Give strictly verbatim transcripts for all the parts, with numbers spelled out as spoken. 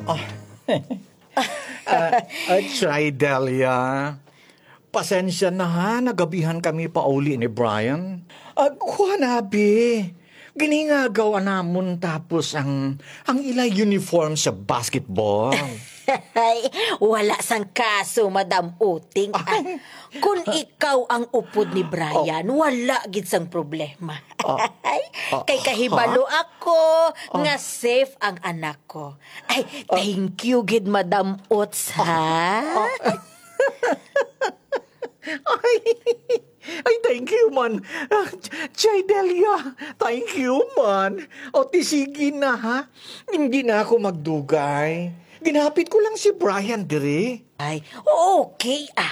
Uh, uh, try, Delia. Pasensya na ha, nagabihan kami pa uli ni Brian. Uh, kuha na, be. Giningagawa namon tapos ang ang ilay uniform sa basketball. Ay, wala sang kaso, Madam Uting. Ah, kung ikaw ang upod ni Brian, wala gid sang problema. Ay, kay kahibalo ako nga safe ang anak ko. Ay, thank you gid, Madam Uts, ha? Ay, ay, thank you, man. Uh, Chay Delia, thank you, man. O, tisigi na, ha? Hindi na ako magdugay. Ginapit ko lang si Brian, dire. Ay, okay, ah.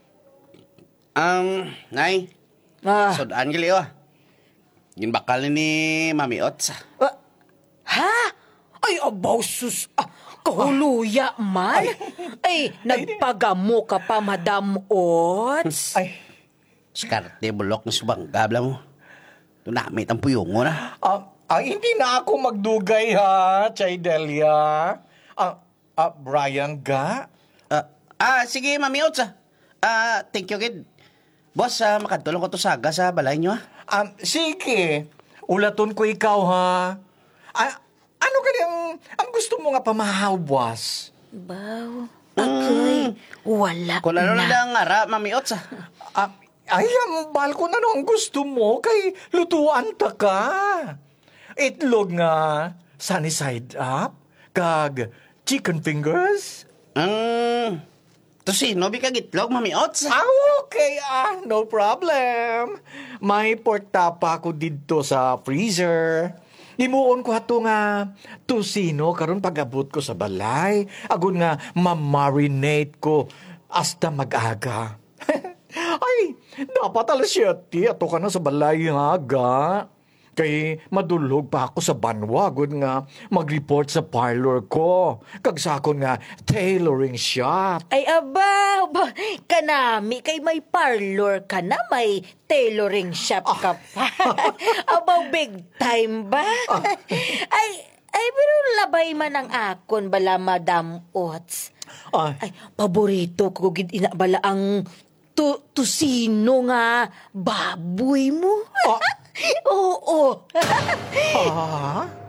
Um, Nay, Ah, sudaan gali oh. Ginbakal ni Mami Ots. ah, ha? Ay, abaw, sus. Ah, kahuluya man. Ay, nagpagamo ka pa, Madam Ots. Ay, Skarte bulok ni subang gabla mo. Tunamit ang puyongo na. ah, ay, hindi na ako magdugay, ha, Chay Delia. Ah, ah, Brian ga? Ah, ah, sige Mami Ots ah. Ah, thank you kid. Boss, ah, makadulong ko to saga sa balay nyo ah. Um, sige, ulaton ko ikaw, ha? Ah, ano ka ang, ang gusto mo nga pamahawwas? Baw, ako'y wala Kung ano na. na lang ara, Mami Ots ah. Ah, ay, ambal ko na no ang gusto mo kay lutuan ta ka. Itlog nga, sunny side up, kag chicken fingers. Ang... Tosino, bi kagitlog, Mami Ots. Ah, okay, ah, no problem. May portapa ko dito sa freezer. Himuon ko hato nga tusino karon pag-abot ko sa balay. Agon nga ma-marinate ko hasta mag-aga. Ay, dapat alas siyete ato ka na sa balay nga ga. Kay madulog pa ako sa banwa gud nga mag-report sa parlor ko. Kagsakon nga tailoring shop. Ay, aba, aba, kanami, kay may parlor ka na, may tailoring shop ka pa. Abaw, big time ba? ay, ay, pero labay man ang akon bala, Madam Ots. Ay, Ay, paborito ko gid ina bala ang tu tusino nga baboy mo. Ah. Oo. ah,